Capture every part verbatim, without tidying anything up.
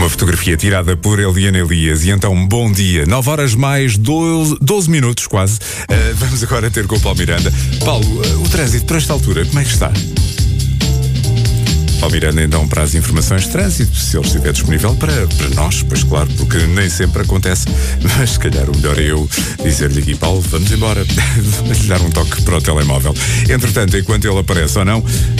Uma fotografia tirada por Eliana Elias. E então, bom dia. nove horas mais doze, doze minutos quase. Uh, vamos agora ter com o Paulo Miranda. Paulo, uh, o trânsito para esta altura, como é que está? Paulo Miranda, então, para as informações de trânsito, se ele estiver disponível para, para nós, pois claro, porque nem sempre acontece, mas se calhar o melhor é eu dizer-lhe aqui, Paulo, vamos embora, vamos dar um toque para o telemóvel. Entretanto, enquanto ele aparece ou não, uh,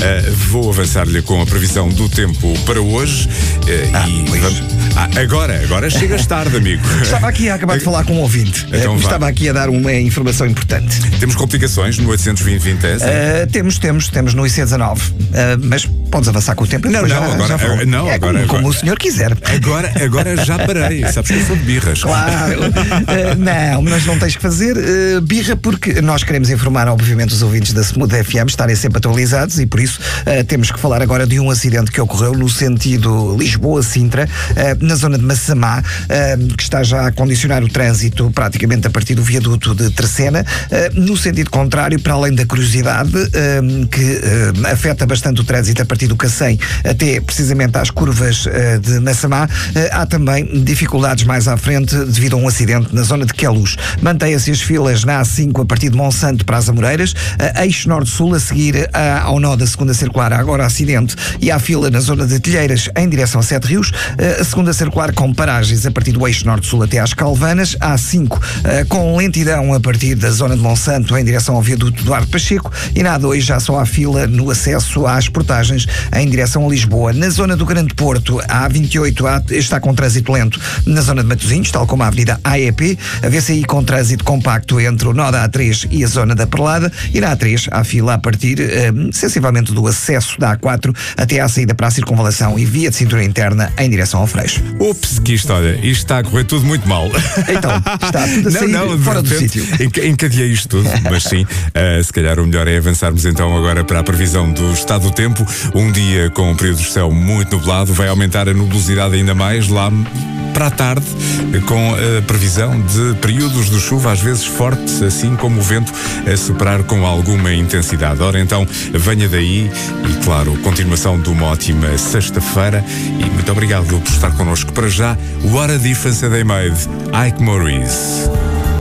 vou avançar-lhe com a previsão do tempo para hoje. Uh, ah, e vamos... ah, agora, agora chegas tarde, amigo. Estava aqui a acabar de falar com um ouvinte. Então, Estava aqui a dar uma informação importante. Temos complicações no oitocentos e vinte, vinte e uh, Temos, temos, temos no I C dezanove. Uh, mas podes avançar com o tempo. Não, já, não, agora, já não, é agora, como, agora, como o senhor quiser. Agora, agora já parei. Sabes que eu sou de birras. Claro. uh, não, mas não tens que fazer uh, birra, porque nós queremos informar, obviamente, os ouvintes da Smooth F M, estarem sempre atualizados, e por isso uh, temos que falar agora de um acidente que ocorreu no sentido Lisboa-Sintra, uh, na zona de Massamá, uh, que está já a condicionar o trânsito praticamente a partir do viaduto de Terceira, uh, no sentido contrário, para além da curiosidade, uh, que uh, afeta bastante o trânsito a partir do Cacém até precisamente às curvas uh, de Massamá, uh, há também dificuldades mais à frente devido a um acidente na zona de Queluz. Mantém-se as filas na A cinco a partir de Monsanto para as Amoreiras, uh, eixo norte-sul a seguir uh, ao nó da segunda circular, há agora acidente, e há fila na zona de Telheiras em direção a Sete Rios, uh, a segunda circular com paragens a partir do eixo norte-sul até às Calvanas, A cinco uh, com lentidão a partir da zona de Monsanto em direção ao viaduto Duarte Pacheco, e na A dois já só há fila no acesso às portagens em direção a Lisboa. Na zona do Grande Porto, a A vinte e oito está com trânsito lento na zona de Matosinhos, tal como a Avenida A E P, a V C I com trânsito compacto entre o nó da A três e a zona da Perlada, e na A três há fila a partir um, sensivelmente do acesso da A quatro até à saída para a circunvalação e via de cintura interna em direção ao Freixo. Ups, que isto, olha, isto está a correr tudo muito mal. Então, está tudo a sair não, não, fora do repente, sítio. Encadeei isto tudo, mas sim, uh, se calhar o melhor é avançarmos então agora para a previsão do estado do tempo. Um dia com um período de céu muito nublado, vai aumentar a nubosidade ainda mais lá para a tarde, com a previsão de períodos de chuva, às vezes fortes, assim como o vento a soprar com alguma intensidade. Ora então, venha daí e, claro, continuação de uma ótima sexta-feira, e muito obrigado por estar connosco. Para já, What a Difference They Made, Ike Maurice.